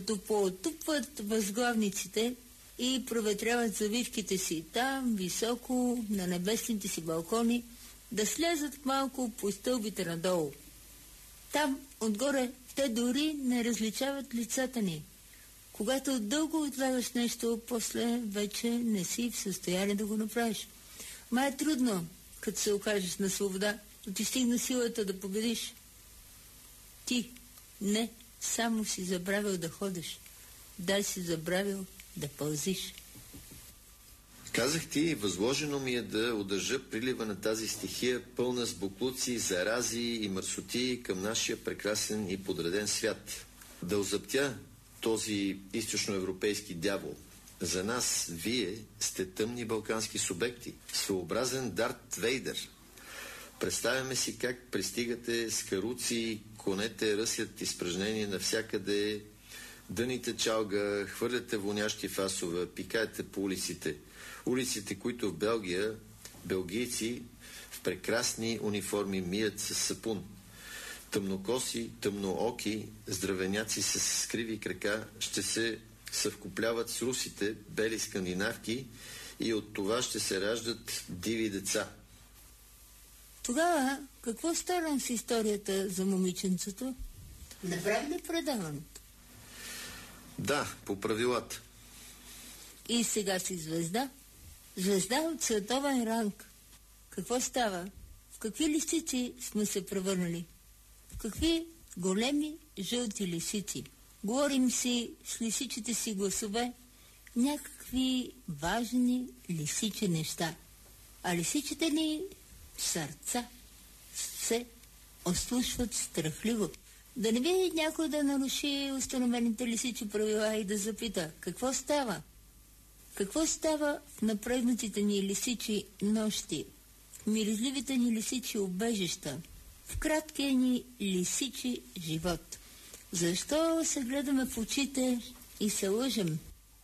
като поотупват възглавниците и проветряват завивките си там, високо, на небесните си балкони, да слязат малко по стълбите надолу. Там, отгоре, те дори не различават лицата ни. Когато дълго отлагаш нещо, после вече не си в състояние да го направиш. Ма е трудно, като се окажеш на свобода, да ти стигна силата да победиш. Ти не само си забравил да ходиш, дай си забравил да пълзиш. Казах ти, възложено ми е да удържа прилива на тази стихия, пълна с боклуци, зарази и мърсоти към нашия прекрасен и подреден свят. Да озаптя този източноевропейски дявол. За нас, вие сте тъмни балкански субекти, своеобразен Дарт Вейдер. Представяме си как пристигате с каруци, конете ръслят изпражнения навсякъде, дъните чалга, хвърляте вонящи фасове, пикаете по улиците. Улиците, които в Белгия, белгийци в прекрасни униформи мият с сапун. Тъмнокоси, тъмнооки, здравеняци с криви крака ще се съвкупляват с русите, бели скандинавки, и от това ще се раждат диви деца. Тогава какво стана с историята за момиченцето? Направи ли предаването? Да, по правилата. И сега си звезда. Звезда от световен ранг. Какво става? В какви лисици сме се превърнали? В какви големи жълти лисици? Говорим си с лисичите си гласове някакви важни лисичи неща. А лисичите ни сърца се ослушват страхливо. Да не би някой да наруши установените лисичи правила и да запита какво става? Какво става в напрегнатите ни лисичи нощи, в миризливите ни лисичи убежища, в краткия ни лисичи живот? Защо се гледаме в очите и се лъжем?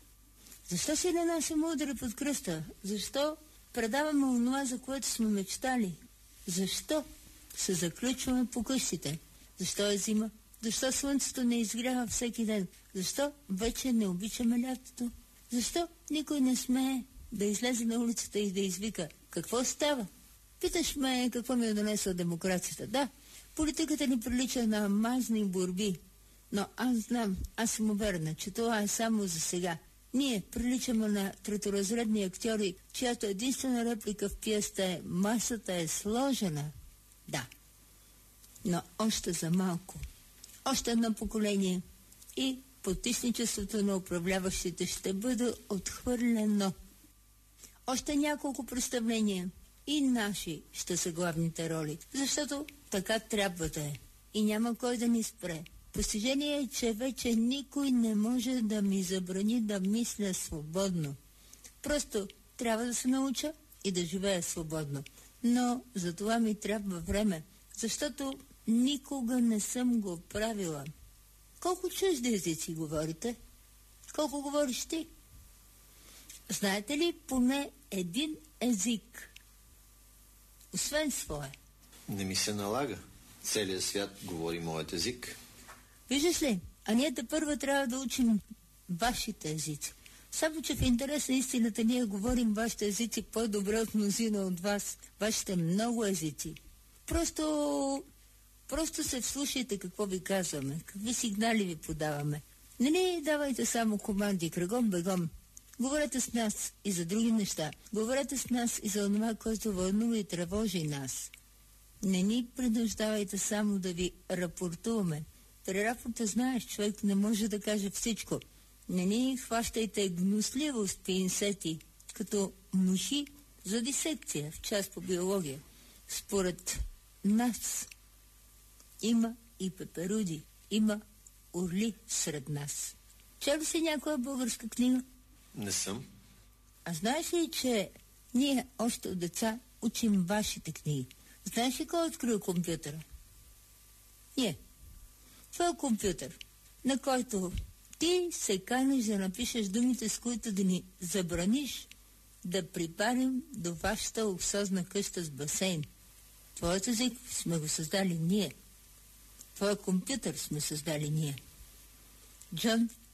Защо си не носим удари под кръста? Защо предаваме онова, за което сме мечтали? Защо се заключваме по къщите? Защо е зима? Защо слънцето не изгрява всеки ден? Защо вече не обичаме лятото? Защо никой не смее да излезе на улицата и да извика какво става? Питаш ме какво ми е донесла демокрацията. Да, политиката ни прилича на мазни борби, но аз знам, аз съм уверена, че това е само за сега. Ние приличаме на треторазредни актьори, чиято единствена реплика в пиеста е масата е сложена. Да, но още за малко. Още едно поколение и потисничеството на управляващите ще бъде отхвърлено. Още няколко представления и наши ще са главните роли, защото така трябва да е и няма кой да ни спре. Постижение е, че вече никой не може да ми забрани да мисля свободно. Просто трябва да се науча и да живея свободно. Но за това ми трябва време, защото никога не съм го правила. Колко чужди езици говорите? Колко говориш ти? Знаете ли поне един език? Освен своя. Не ми се налага. Целият свят говори моят език. Виждаш ли, а ние тепърва трябва да учим вашите езици. Само, че в интерес на истината ние говорим вашите езици по-добре от мнозина от вас. Вашите много езици. Просто се вслушайте какво ви казваме, какви сигнали ви подаваме. Не ни давайте само команди, кръгом, бегом. Говорете с нас и за други неща. Говорете с нас и за това, което вълнува и тревожи нас. Не ни принуждавайте само да ви рапортуваме. При рапорта, знаеш, човек не може да каже всичко. Не ни хващайте гнусливо с пинсети, като муши за дисекция в част по биология. Според нас има и пеперуди, има орли сред нас. Чел ли си някоя българска книга? Не съм. А знаеш ли, че ние още от деца учим вашите книги? Знаеш ли кой е открил компютъра? Ние. Това е компютър, на който ти се канеш да напишеш думите, с които да ни забраниш да припарим до вашата луксозна къща с басейн. Твоят език сме го създали ние. Твоя компютър сме създали ние. Джон